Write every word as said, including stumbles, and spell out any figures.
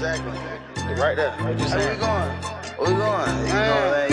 Exactly. Right there. What you saying? Where we going? Where we going? You know,